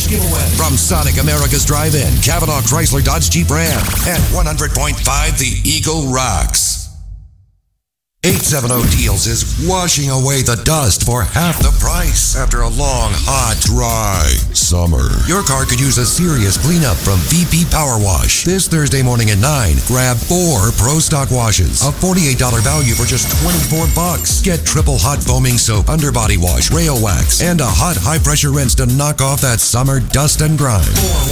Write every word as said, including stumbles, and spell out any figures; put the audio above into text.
cash giveaway from Sonic America's Drive-In, Cavanaugh Chrysler Dodge Jeep Ram, and one hundred point five The Eagle rocks. eight seventy Deals is washing away the dust for half the price after a long, hot, dry summer. Your car could use a serious cleanup from V P Power Wash. This Thursday morning at nine, grab four Pro Stock washes, a forty-eight dollars value for just twenty-four bucks. Get triple hot foaming soap, underbody wash, rail wax, and a hot high-pressure rinse to knock off that summer dust and grime. Four